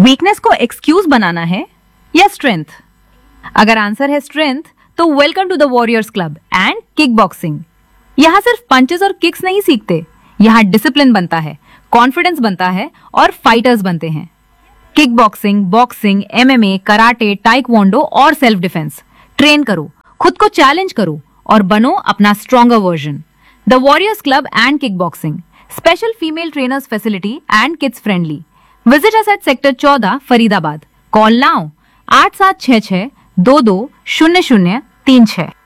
Weakness को excuse बनाना है या स्ट्रेंथ? अगर आंसर है स्ट्रेंथ, तो welcome to the warriors club and kick boxing. यहाँ सिर्फ पंचेस और किक्स नहीं सीखते, यहाँ डिसिप्लिन बनता है, कॉन्फिडेंस बनता है और फाइटर्स बनते हैं। Kick boxing, boxing, MMA, karate, taekwondo और सेल्फ डिफेंस ट्रेन करो, खुद को चैलेंज करो और बनो अपना stronger version. The warriors club and kick boxing, special female trainers facility and kids friendly. Visit us at Sector 14, Faridabad. Call now 8766 22 0036।